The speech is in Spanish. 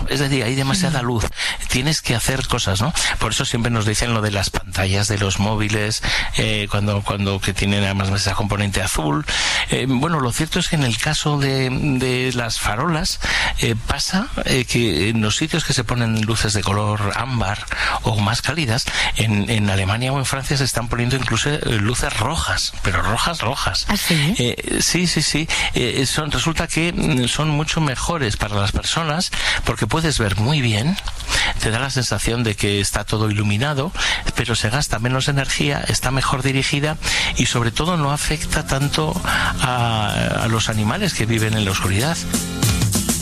es decir, hay demasiada luz, tienes que hacer cosas, ¿no? Por eso siempre nos dicen lo de las pantallas de los móviles, cuando que tienen además esa componente azul. Bueno, lo cierto es que en el caso de las farolas pasa que en los sitios que se ponen luces de color ámbar o más cálidas, en Alemania o en Francia se están poniendo incluso luces rojas, pero rojas. ¿Ah, sí? Sí. Resulta que son mucho mejores para las personas porque puedes ver muy bien, te da la sensación de que está todo iluminado, pero se gasta menos energía, está mejor dirigida y sobre todo no afecta tanto a los animales que viven en la oscuridad.